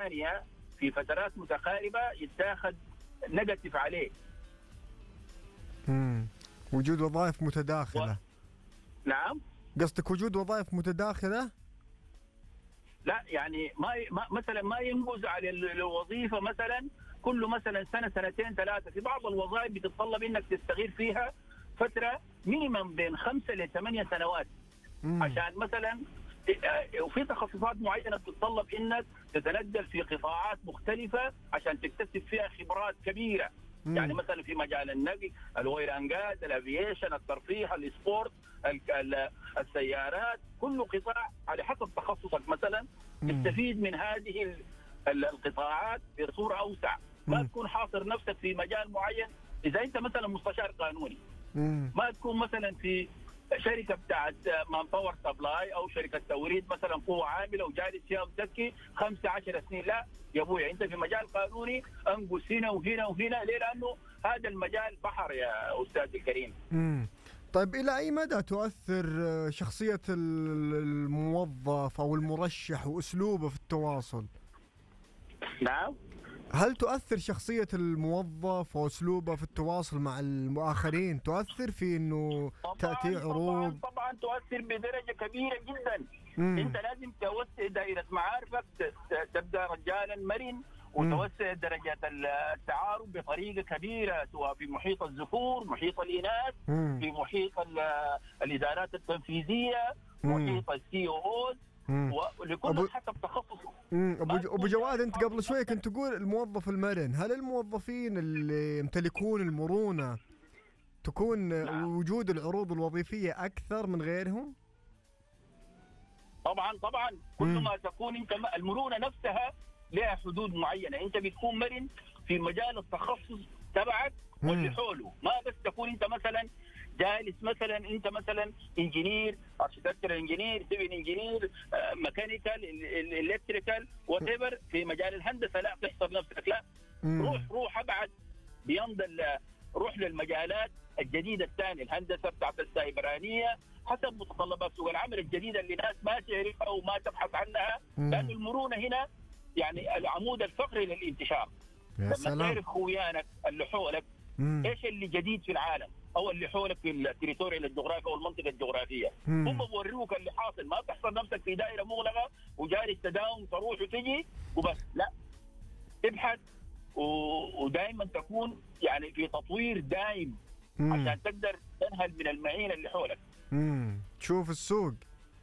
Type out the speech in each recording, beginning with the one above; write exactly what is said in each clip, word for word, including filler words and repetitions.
ثانيه في فترات متقاربه يتاخذ نيجاتيف عليه. امم وجود وظائف متداخله. و... نعم. قصدك وجود وظائف متداخله؟ لا يعني ما, ما مثلا ما ينبذ على الوظيفه مثلا كل مثلا سنه سنتين ثلاثه. في بعض الوظائف بتتطلب انك تستغير فيها فتره مينيمم بين خمسه لثمانيه سنوات. مم. عشان مثلا وفي تخصصات معينه تتطلب انك تتنقل في قطاعات مختلفه عشان تكتسب فيها خبرات كبيره. مم. يعني مثلا في مجال النقل، الاويل اند جاز، الافيشن، الترفيه، السبورت، السيارات، كل قطاع على حسب تخصصك مثلا تستفيد من هذه القطاعات بصوره اوسع. ما تكون حاصر نفسك في مجال معين. اذا انت مثلا مستشار قانوني مم. ما تكون مثلا في شركه بتاعت مان باور سبلاي او شركه توريد مثلا قوه عامله وجالس فيها متكي خمسة عشر سنين. لا يا ابوي، انت في مجال قانوني انقص هنا وهنا وهنا. ليه؟ لانه هذا المجال بحر يا استاذ الكريم. امم طيب الى اي مدى تؤثر شخصيه الموظف او المرشح واسلوبه في التواصل؟ نعم. هل تؤثر شخصية الموظف وأسلوبه في التواصل مع الآخرين؟ تؤثر في إنه تأتي عروض؟ طبعاً, طبعا تؤثر بدرجة كبيرة جدا. مم. أنت لازم توسع دائرة معارفك، تبدأ رجالا مرن وتوسع درجات التعارف بطريقة كبيرة، سواء في محيط الذكور، محيط الإناث، مم. في محيط الإدارات التنفيذية، محيط السي او ولكل أبو... حسب تخصصه. ابو ابو جواد، انت قبل شويه كنت تقول الموظف المرن. هل الموظفين اللي يمتلكون المرونه تكون نعم. وجود العروض الوظيفيه اكثر من غيرهم؟ طبعا طبعا كل مم. ما تكون انت المرونه نفسها لها حدود معينه. انت بتكون مرن في مجال التخصص تبعك واللي حوله، ما بس تكون انت مثلا جالس مثلا انت مثلا انجينير، اركتكتشر انجينير، سيفل انجينير، ميكانيكال، الكتريكال، وات ايفر في مجال الهندسه. لا تحصر نفسك، لا مم. روح روح ابعد بيمضي، روح للمجالات الجديده الثانيه، الهندسه بتاعت السايبرانيه حسب متطلبات سوق العمل الجديده اللي الناس ما تعرفها وما تبحث عنها. لان المرونه هنا يعني العمود الفقري للانتشار. لما سلام. تعرف خويانك اللي حولك مم. ايش اللي جديد في العالم او اللي حولك في التريتوريال الجغرافي او المنطقه الجغرافيه، مم. هم بوريوك اللي حاصل. ما تحصر نفسك في دائره مغلقه وجاري تداوم تروح وتجي وبس، لا ابحث و... ودائما تكون يعني في تطوير دائم مم. عشان تقدر تنهل من المعين اللي حولك. امم تشوف السوق.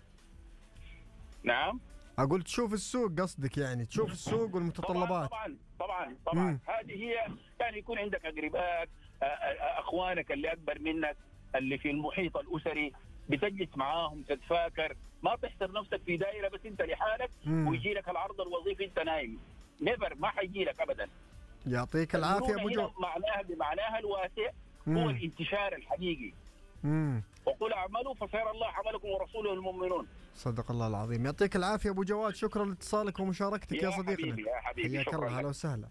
نعم اقول تشوف السوق، قصدك يعني تشوف السوق والمتطلبات. طبعا طبعا طبعا مم. هذه هي. يعني يكون عندك اقربائك، اخوانك اللي اكبر منك اللي في المحيط الاسري، بتجلس معاهم تتفاكر. ما تحصر نفسك في دائره بس انت لحالك ويجي لك العرض الوظيفي انت نايم. نيفر، ما حيجي لك ابدا. يعطيك العافيه ابو جو. معناها بمعناها الواسع مم. هو الانتشار الحقيقي. امم وقل اعملوا فسيرى الله عملكم ورسوله المؤمنون. صدق الله العظيم. يعطيك العافيه ابو جواد، شكرا لاتصالك ومشاركتك يا, يا صديقنا. حبيبي يا حبيبي، حياك الله، هلا وسهلا.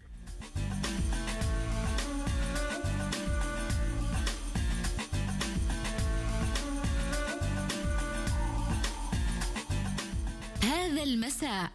هذا المساء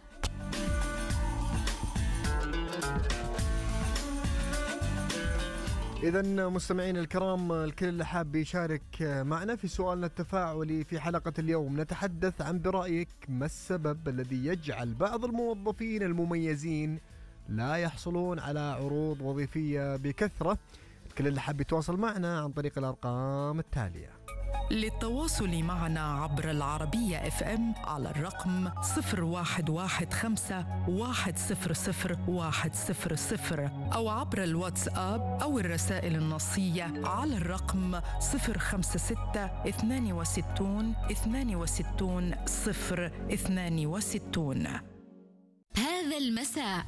إذن مستمعين الكرام، الكل اللي حاب يشارك معنا في سؤالنا التفاعلي في حلقة اليوم، نتحدث عن برأيك ما السبب الذي يجعل بعض الموظفين المميزين لا يحصلون على عروض وظيفية بكثرة. الكل اللي حاب يتواصل معنا عن طريق الأرقام التالية. للتواصل معنا عبر العربية اف ام على الرقم صفر واحد واحد خمسة واحد صفر صفر واحد صفر صفر أو عبر الواتساب أو الرسائل النصية على الرقم صفر خمسة ستة اثنان وستون اثنان وستون صفر اثنان وستون. هذا المساء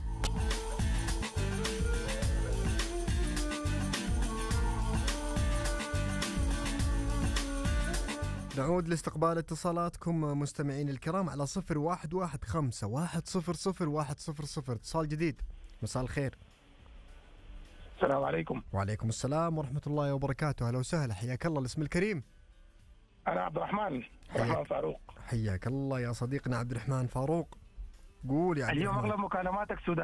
نعود لاستقبال اتصالاتكم مستمعين الكرام على صفر واحد واحد خمسة واحد صفر صفر واحد صفر صفر. اتصال جديد. مساء الخير. السلام عليكم. وعليكم السلام ورحمة الله وبركاته. أهلا وسهلا، حياك الله. الاسم الكريم؟ أنا عبد الرحمن عبد الرحمن فاروق. حياك الله يا صديقنا عبد الرحمن فاروق. قول يا عبد اليوم الرحمن. أغلب مكالماتك سودانية.